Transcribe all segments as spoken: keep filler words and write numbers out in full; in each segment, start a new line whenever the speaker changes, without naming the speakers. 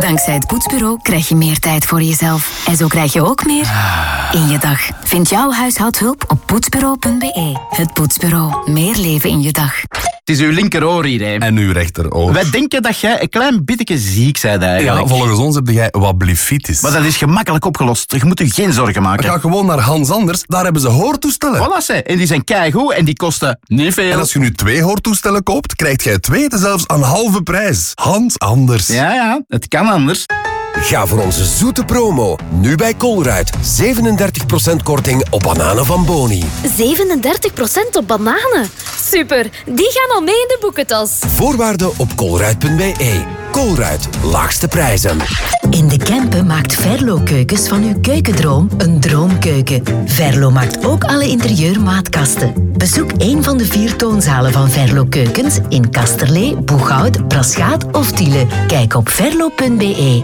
Dankzij het Poetsbureau krijg je meer tijd voor jezelf. En zo krijg je ook meer in je dag. Vind jouw huishoudhulp op poetsbureau punt b e. Het Poetsbureau. Meer leven in je dag.
Het is uw linkeroor hier, hè.
En uw rechteroor.
Wij denken dat jij een klein beetje ziek bent eigenlijk.
Ja, volgens ons heb jij wat blefitis.
Maar dat is gemakkelijk opgelost. Je moet je geen zorgen maken.
Ga gewoon naar Hans Anders, daar hebben ze hoortoestellen.
Voilà, ze. En die zijn keigoed en die kosten niet veel.
En als je nu twee hoortoestellen koopt, krijg jij twee zelfs aan halve prijs. Hans Anders.
Ja, ja, het kan anders.
Ga voor onze zoete promo. Nu bij Colruyt. zevenendertig procent korting op bananen van Boni.
zevenendertig procent op bananen? Super, die gaan al mee in de boekentas.
Voorwaarden op colruyt punt b e. Colruyt, laagste prijzen.
In de Kempen maakt Verlo Keukens van uw keukendroom een droomkeuken. Verlo maakt ook alle interieurmaatkasten. Bezoek een van de vier toonzalen van Verlo Keukens in Kasterlee, Boeghout, Braschaat of Tiele. Kijk op verlo punt b e.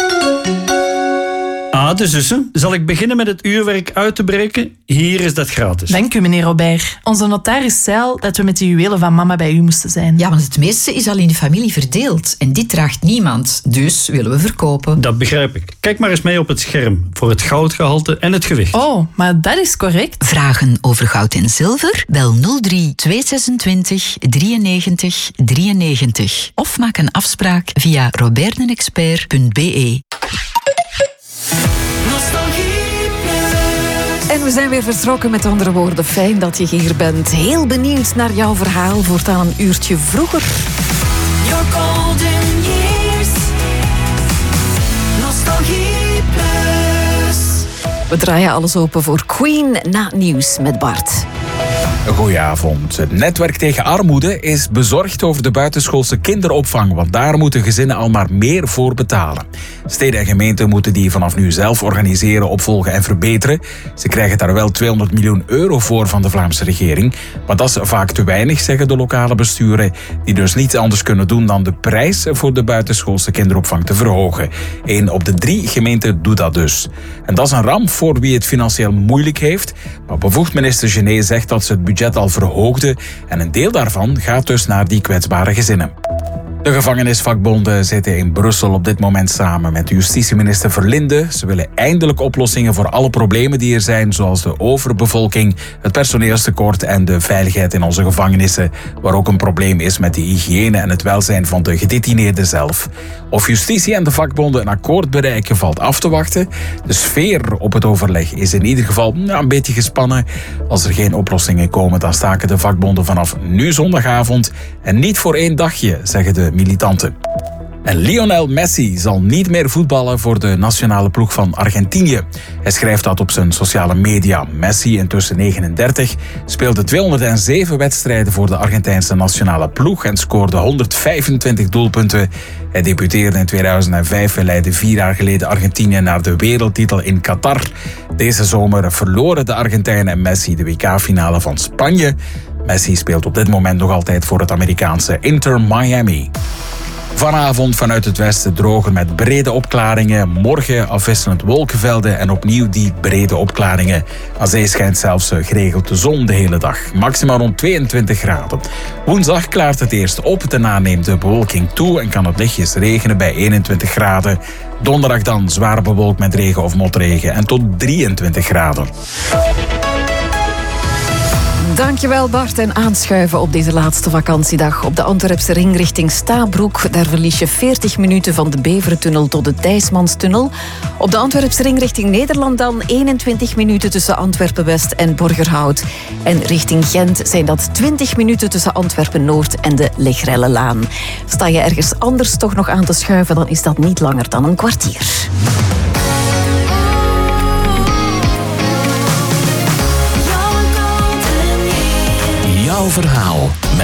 Ah, de zussen. Zal ik beginnen met het uurwerk uit te breken? Hier is dat gratis.
Dank u, meneer Robert. Onze notaris zei al dat we met de juwelen van mama bij u moesten zijn.
Ja, want het meeste is al in de familie verdeeld. En dit draagt niemand. Dus willen we verkopen.
Dat begrijp ik. Kijk maar eens mee op het scherm. Voor het goudgehalte en het gewicht.
Oh, maar dat is correct.
Vragen over goud en zilver? Bel nul drie tweehonderdzesentwintig drieënnegentig drieënnegentig. Of maak een afspraak via roberdenexpert punt b e.
En we zijn weer vertrokken, met andere woorden. Fijn dat je hier bent. Heel benieuwd naar jouw verhaal. Voortaan een uurtje vroeger.
Your golden years. Nostalgie Plus.
We draaien alles open voor Queen na nieuws met Bart.
Goedenavond. Het netwerk tegen armoede is bezorgd over de buitenschoolse kinderopvang, want daar moeten gezinnen al maar meer voor betalen. Steden en gemeenten moeten die vanaf nu zelf organiseren, opvolgen en verbeteren. Ze krijgen daar wel tweehonderd miljoen euro voor van de Vlaamse regering, maar dat is vaak te weinig, zeggen de lokale besturen, die dus niets anders kunnen doen dan de prijs voor de buitenschoolse kinderopvang te verhogen. Eén op de drie gemeenten doet dat dus. En dat is een ramp voor wie het financieel moeilijk heeft, maar bevoegd minister Gené zegt dat ze het budget al verhoogde en een deel daarvan gaat dus naar die kwetsbare gezinnen. De gevangenisvakbonden zitten in Brussel op dit moment samen met justitieminister Verlinde. Ze willen eindelijk oplossingen voor alle problemen die er zijn, zoals de overbevolking, het personeelstekort en de veiligheid in onze gevangenissen, waar ook een probleem is met de hygiëne en het welzijn van de gedetineerden zelf. Of justitie en de vakbonden een akkoord bereiken valt af te wachten. De sfeer op het overleg is in ieder geval nou, een beetje gespannen. Als er geen oplossingen komen, dan staken de vakbonden vanaf nu zondagavond en niet voor één dagje, zeggen de militanten. En Lionel Messi zal niet meer voetballen voor de nationale ploeg van Argentinië. Hij schrijft dat op zijn sociale media. Messi, intussen negenendertig, speelde tweehonderdzeven wedstrijden voor de Argentijnse nationale ploeg en scoorde honderdvijfentwintig doelpunten. Hij debuteerde in tweeduizend vijf en leidde vier jaar geleden Argentinië naar de wereldtitel in Qatar. Deze zomer verloren de Argentijnen en Messi de W K-finale van Spanje. Messi speelt op dit moment nog altijd voor het Amerikaanse Inter Miami. Vanavond vanuit het westen droger met brede opklaringen. Morgen afwisselend wolkenvelden en opnieuw die brede opklaringen. Aan zee schijnt zelfs geregeld de zon de hele dag. Maximaal rond tweeëntwintig graden. Woensdag klaart het eerst op. Daarna neemt de bewolking toe en kan het lichtjes regenen bij eenentwintig graden. Donderdag dan zwaar bewolkt met regen of motregen en tot drieëntwintig graden.
Dankjewel Bart en aanschuiven op deze laatste vakantiedag. Op de Antwerpse ring richting Stabroek. Daar verlies je veertig minuten van de Beverentunnel tot de Dijsmanstunnel. Op de Antwerpse ring richting Nederland dan eenentwintig minuten tussen Antwerpen-West en Borgerhout. En richting Gent zijn dat twintig minuten tussen Antwerpen-Noord en de Legrellelaan. Sta je ergens anders toch nog aan te schuiven, dan is dat niet langer dan een kwartier.
Jouw verhaal.